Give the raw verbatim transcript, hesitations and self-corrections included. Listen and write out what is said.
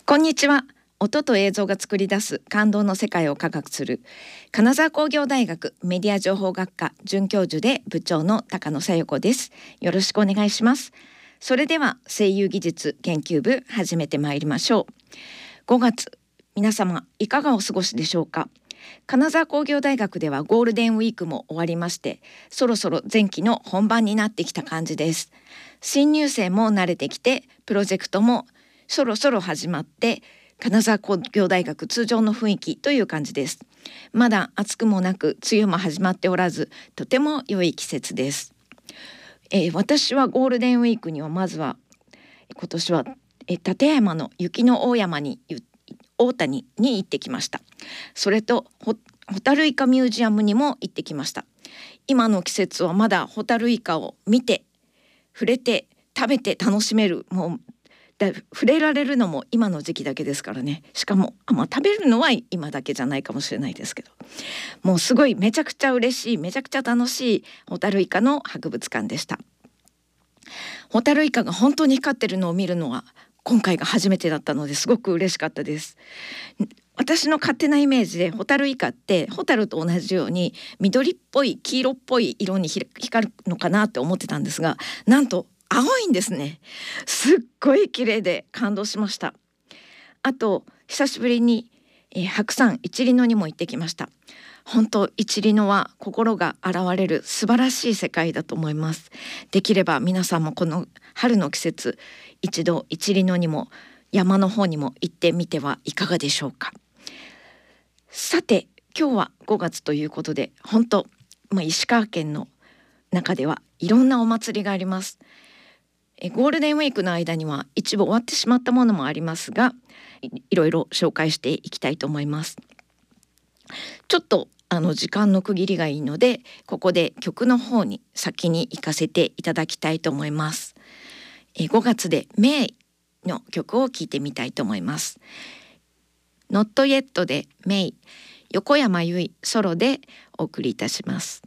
こんにちは。音と映像が作り出す感動の世界を科学する金沢工業大学メディア情報学科准教授で部長の高野紗友子です。よろしくお願いします。それでは声優技術研究部始めてまいりましょう。ごがつ、皆様いかがお過ごしでしょうか。金沢工業大学ではゴールデンウィークも終わりまして、そろそろ前期の本番になってきた感じです。新入生も慣れてきて、プロジェクトもそろそろ始まって、金沢工業大学通常の雰囲気という感じです。まだ暑くもなく梅雨も始まっておらず、とても良い季節です。えー、私はゴールデンウィークにはまずは今年は、えー、立山の雪の大山に大谷に行ってきました。それとホタルイカミュージアムにも行ってきました。今の季節はまだホタルイカを見て触れて食べて楽しめる、もうだ触れられるのも今の時期だけですからね。しかもあ、まあ、食べるのは今だけじゃないかもしれないですけど、もうすごいめちゃくちゃ嬉しい、めちゃくちゃ楽しいホタルイカの博物館でした。ホタルイカが本当に光ってるのを見るのは今回が初めてだったのですごく嬉しかったです。私の勝手なイメージでホタルイカってホタルと同じように緑っぽい黄色っぽい色に光るのかなって思ってたんですが、なんと青いんですね。すっごい綺麗で感動しました。あと久しぶりに、えー、白山一里野にも行ってきました。本当一里野は心が洗われる素晴らしい世界だと思います。できれば皆さんもこの春の季節、一度一里野にも山の方にも行ってみてはいかがでしょうか。さて今日はごがつということで、本当、まあ、石川県の中ではいろんなお祭りがあります。えゴールデンウィークの間には一部終わってしまったものもありますが、 い, いろいろ紹介していきたいと思います。ちょっとあの時間の区切りがいいので、ここで曲の方に先に行かせていただきたいと思います。えごがつでメイの曲を聴いてみたいと思います。Not Yet でメイ、横山由依ソロでお送りいたします。